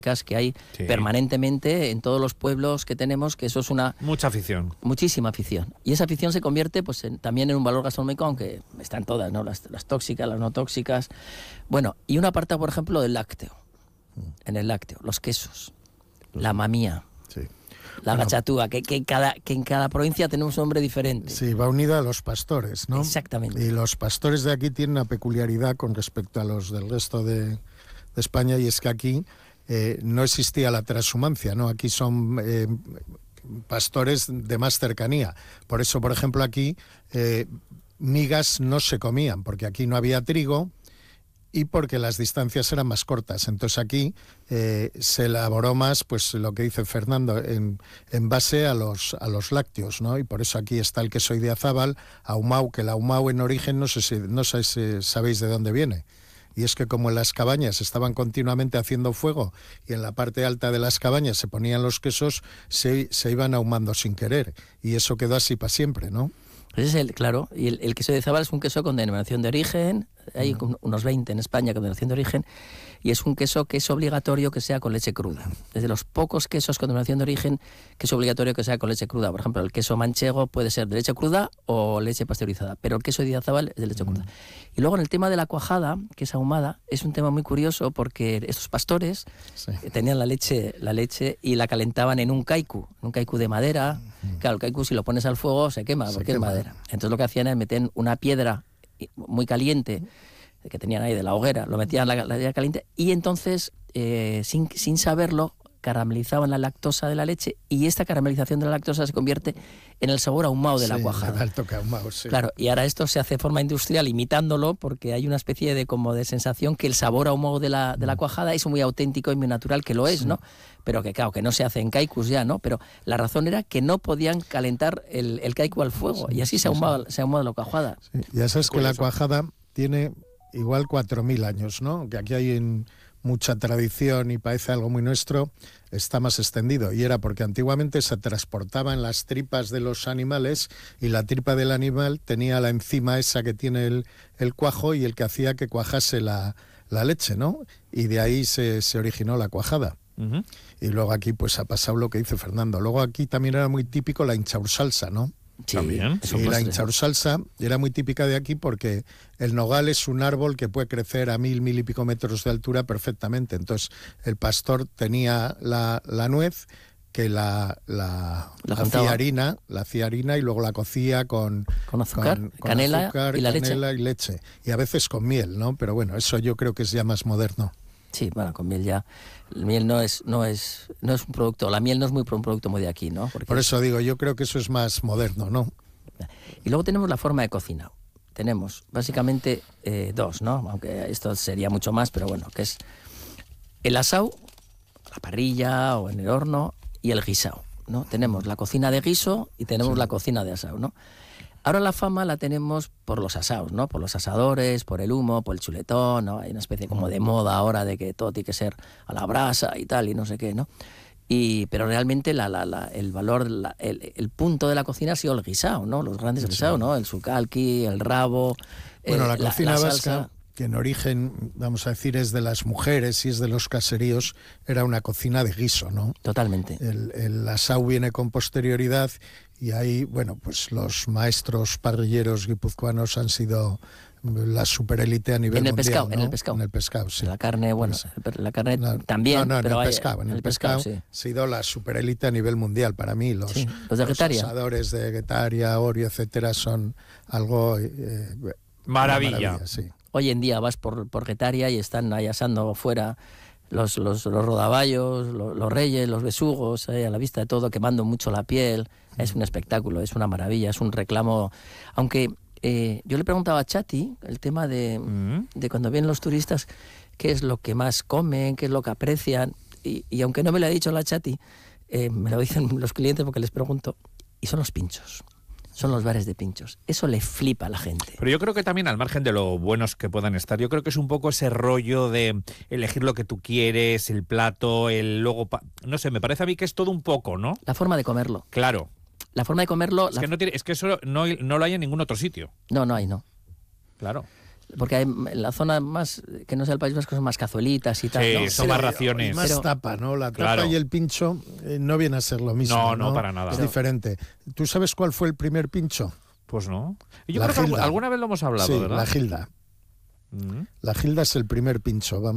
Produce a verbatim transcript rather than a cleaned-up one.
que hay sí. permanentemente en todos los pueblos que tenemos, que eso es una... Mucha afición. Muchísima afición. Y esa afición se convierte pues en, también en un valor gastronómico, aunque están todas, ¿no? Las, las tóxicas, las no tóxicas. Bueno, y una parte, por ejemplo, del lácteo. En el lácteo, los quesos, la mamía, sí. la bueno, gachatúa, que, que, en cada, que en cada provincia tenemos un nombre diferente. Sí, va unida a los pastores, ¿no? Exactamente. Y los pastores de aquí tienen una peculiaridad con respecto a los del resto de, de España, y es que aquí eh, no existía la transhumancia, ¿no? Aquí son eh, pastores de más cercanía. Por eso, por ejemplo, aquí eh, migas no se comían, porque aquí no había trigo, y porque las distancias eran más cortas. Entonces aquí eh, se elaboró más, pues lo que dice Fernando, en, en base a los, a los lácteos, ¿no? Y por eso aquí está el queso Idiazábal, ahumao, que el ahumao en origen no sé si, no sé si sabéis de dónde viene. Y es que como en las cabañas estaban continuamente haciendo fuego y en la parte alta de las cabañas se ponían los quesos, se, se iban ahumando sin querer. Y eso quedó así para siempre, ¿no? Ese es el, claro, y el, el queso de Zabal es un queso con denominación de origen, hay uh-huh. unos veinte en España con denominación de origen, y es un queso que es obligatorio que sea con leche cruda. Es de los pocos quesos con denominación de origen que es obligatorio que sea con leche cruda. Por ejemplo, el queso manchego puede ser de leche cruda o leche pasteurizada, pero el queso de Idiazábal es de leche uh-huh. cruda. Y luego en el tema de la cuajada, que es ahumada, es un tema muy curioso porque estos pastores sí. tenían la leche, la leche y la calentaban en un kaiku, en un kaiku de madera. Uh-huh. Claro, el kaiku si lo pones al fuego se quema se porque quema. es madera. Entonces lo que hacían es meter una piedra muy caliente que tenían ahí de la hoguera, lo metían en la, la piedra caliente y entonces, eh, sin, sin saberlo, caramelizaban la lactosa de la leche y esta caramelización de la lactosa se convierte en el sabor ahumado de sí, la cuajada. El toque ahumado, sí. Claro, y ahora esto se hace de forma industrial imitándolo porque hay una especie de como de sensación que el sabor ahumado de la, de la cuajada es muy auténtico y muy natural, que lo es, sí. ¿no? Pero que claro, que no se hace en kaikus ya, ¿no? Pero la razón era que no podían calentar el, el kaiku al fuego sí, y así sí, se ahumaba, sí. se ahumaba la cuajada. Sí. Ya sabes que la cuajada tiene igual cuatro mil años, ¿no? Que aquí hay en mucha tradición y parece algo muy nuestro, está más extendido. Y era porque antiguamente se transportaban las tripas de los animales y la tripa del animal tenía la enzima esa que tiene el, el cuajo y el que hacía que cuajase la, la leche, ¿no? Y de ahí se, se originó la cuajada. Uh-huh. Y luego aquí pues ha pasado lo que dice Fernando. Luego aquí también era muy típico la hinchaursalsa, ¿no? Sí, también. Y la hinchaursalsa era muy típica de aquí porque el nogal es un árbol que puede crecer a mil, mil y pico metros de altura perfectamente. Entonces el pastor tenía la, la nuez que la, la, la hacía harina, la hacía harina y luego la cocía con, con azúcar, con, con canela, azúcar, y, la canela leche. y leche. Y a veces con miel, ¿no? Pero bueno, eso yo creo que es ya más moderno. Sí, bueno, con miel ya. La miel no es, no es, no es un producto, la miel no es muy un producto muy de aquí, ¿no? Porque Por eso digo, yo creo que eso es más moderno, ¿no? Y luego tenemos la forma de cocina. Tenemos básicamente eh, dos, ¿no? Aunque esto sería mucho más, pero bueno, que es el asau, la parrilla o en el horno, y el guisao, ¿no? Tenemos la cocina de guiso y tenemos sí. la cocina de asau, ¿no? Ahora la fama la tenemos por los asaos, ¿no? Por los asadores, por el humo, por el chuletón, ¿no? Hay una especie como de moda ahora de que todo tiene que ser a la brasa y tal y no sé qué, ¿no? Y, pero realmente la, la, la, el valor, la, el, el punto de la cocina ha sido el guisao, ¿no? Los grandes sí. guisaos, ¿no? El sucalqui, el rabo, bueno, eh, la cocina la, la vasca, salsa. Que en origen, vamos a decir, es de las mujeres y es de los caseríos, era una cocina de guiso, ¿no? Totalmente. El, el asau viene con posterioridad y ahí, bueno, pues los maestros parrilleros guipuzcoanos han sido la superélite a nivel en el mundial, pescado, ¿no? En el pescado. En el pescado, sí. La carne, bueno, sí. la carne no, también. No, no, en pero el hay, pescado. En el, el pescado, pescado sí. ha sido la superélite a nivel mundial para mí. Los, sí. los de Getaria. Los asadores de Getaria, Orio, etcétera, son algo... Eh, maravilla. maravilla sí. Hoy en día vas por, por Getaria y están ahí asando fuera los, los, los rodaballos, los, los reyes, los besugos, eh, a la vista de todo, quemando mucho la piel. Mm. Es un espectáculo, es una maravilla, es un reclamo. Aunque eh, yo le preguntaba a Chati el tema de, mm. de cuando vienen los turistas, qué es lo que más comen, qué es lo que aprecian. Y, y aunque no me lo ha dicho la Chati, eh, me lo dicen los clientes porque les pregunto, y son los pinchos. Son los bares de pinchos. Eso le flipa a la gente. Pero yo creo que también, al margen de lo buenos que puedan estar, yo creo que es un poco ese rollo de elegir lo que tú quieres, el plato, el luego... Pa... No sé, me parece a mí que es todo un poco, ¿no? La forma de comerlo. Claro. La forma de comerlo... Es, la... que, no tiene, es que eso no, no lo hay en ningún otro sitio. No, no hay, no. Claro. Porque hay, en la zona más que no sea el País Vasco son más cazuelitas y tal. Sí, ¿no? son Pero- más raciones. Y más Pero- tapa, ¿no? La tapa Claro. y el pincho eh, no viene a ser lo mismo. No, No, no, para nada. Es Pero- diferente. ¿Tú sabes cuál fue el primer pincho? Pues no. Yo La creo que algu- Gilda. alguna vez lo hemos hablado, sí, ¿verdad? la Gilda. Mm. La Gilda es el primer pincho, vamos.